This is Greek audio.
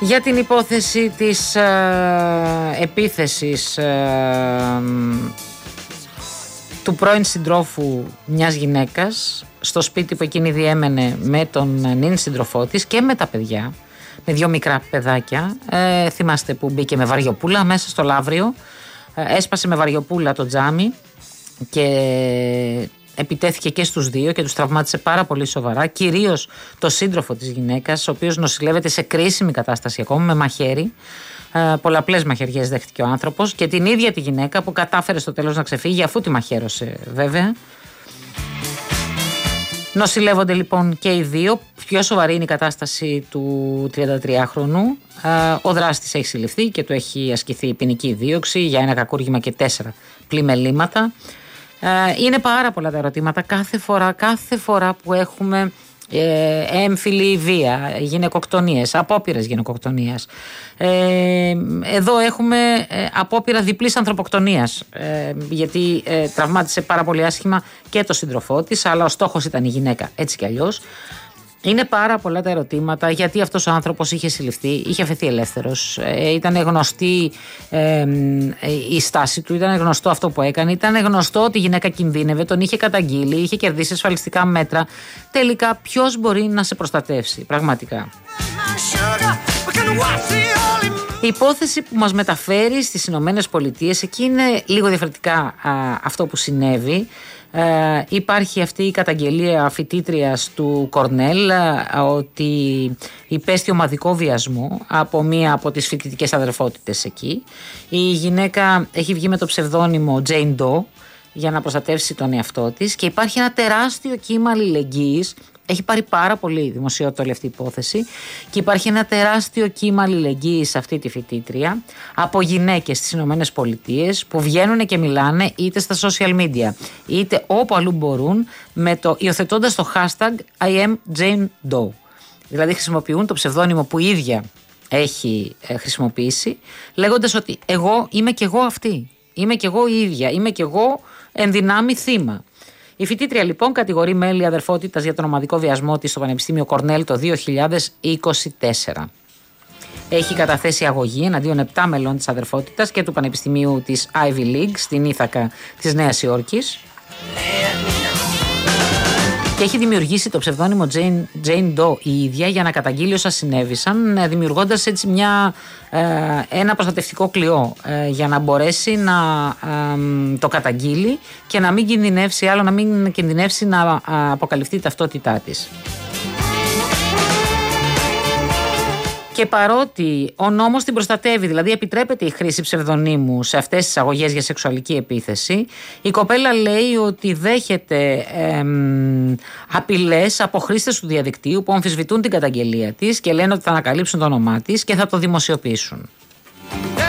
Για την υπόθεση της επίθεσης του πρώην συντρόφου μιας γυναίκας στο σπίτι που εκείνη διέμενε με τον νυν σύντροφό της και με τα παιδιά, με 2 μικρά παιδάκια. Θυμάστε που μπήκε με βαριοπούλα μέσα στο Λαύριο, έσπασε με βαριοπούλα το τζάμι και επιτέθηκε και στους 2 και τους τραυμάτισε πάρα πολύ σοβαρά, κυρίως το σύντροφο της γυναίκας, ο οποίος νοσηλεύεται σε κρίσιμη κατάσταση ακόμα με μαχαίρι. Πολλαπλές μαχαιριές δέχτηκε ο άνθρωπος και την ίδια τη γυναίκα που κατάφερε στο τέλος να ξεφύγει, αφού τη μαχαίρωσε βέβαια. Νοσηλεύονται λοιπόν και οι 2. Πιο σοβαρή είναι η κατάσταση του 33χρονου. Ο δράστης έχει συλληφθεί και του έχει ασκηθεί ποινική δίωξη για ένα κακούργημα και 4 πλημελήματα. Είναι πάρα πολλά τα ερωτήματα κάθε φορά που έχουμε έμφυλη βία, γυναικοκτονίες, απόπειρες γυναικοκτονίας. Εδώ έχουμε απόπειρα διπλής ανθρωποκτονίας, γιατί τραυμάτισε πάρα πολύ άσχημα και το σύντροφό της, αλλά ο στόχος ήταν η γυναίκα, έτσι κι αλλιώς. Είναι πάρα πολλά τα ερωτήματα, γιατί αυτός ο άνθρωπος είχε συλληφθεί, είχε αφαιθεί ελεύθερος, ήταν γνωστή η στάση του, ήταν γνωστό αυτό που έκανε, ήταν γνωστό ότι η γυναίκα κινδύνευε, τον είχε καταγγείλει, είχε κερδίσει ασφαλιστικά μέτρα. Τελικά ποιος μπορεί να σε προστατεύσει πραγματικά? Η υπόθεση που μας μεταφέρει στις Ηνωμένες Πολιτείες, εκεί είναι λίγο διαφορετικά αυτό που συνέβη. Υπάρχει αυτή η καταγγελία φοιτήτριας του Κορνέλ ότι υπέστη ομαδικό βιασμό από μία από τις φοιτητικές αδερφότητες εκεί. Η γυναίκα έχει βγει με το ψευδόνυμο Jane Doe για να προστατεύσει τον εαυτό της και υπάρχει ένα τεράστιο κύμα αλληλεγγύης. Έχει πάρει πάρα πολύ δημοσιότητα όλη αυτή η υπόθεση και υπάρχει ένα τεράστιο κύμα αλληλεγγύης σε αυτή τη φοιτήτρια από γυναίκες στις Ηνωμένες Πολιτείες που βγαίνουν και μιλάνε είτε στα social media είτε όπου αλλού μπορούν υιοθετώντας το hashtag I am Jane Doe. Δηλαδή χρησιμοποιούν το ψευδόνυμο που η ίδια έχει χρησιμοποιήσει, λέγοντας ότι εγώ είμαι κι εγώ αυτή, είμαι κι εγώ η ίδια, είμαι κι εγώ εν δυνάμει θύμα. Η φοιτήτρια λοιπόν κατηγορεί μέλη αδερφότητας για τον ομαδικό βιασμό της στο Πανεπιστήμιο Κορνέλ το 2024. Έχει καταθέσει αγωγή εναντίον 7 μελών της αδερφότητας και του Πανεπιστημίου της Ivy League στην Ήθακα της Νέας Υόρκης και έχει δημιουργήσει το ψευδόνυμο Jane Doe η ίδια για να καταγγείλει όσα συνέβησαν, δημιουργώντας έτσι ένα προστατευτικό κλειό για να μπορέσει να το καταγγείλει και να μην κινδυνεύσει να μην κινδυνεύσει να αποκαλυφθεί η ταυτότητά της. Και παρότι ο νόμος την προστατεύει, δηλαδή επιτρέπεται η χρήση ψευδονύμου σε αυτές τις αγωγές για σεξουαλική επίθεση, η κοπέλα λέει ότι δέχεται απειλές από χρήστες του διαδικτύου που αμφισβητούν την καταγγελία της και λένε ότι θα ανακαλύψουν το όνομά της και θα το δημοσιοποιήσουν.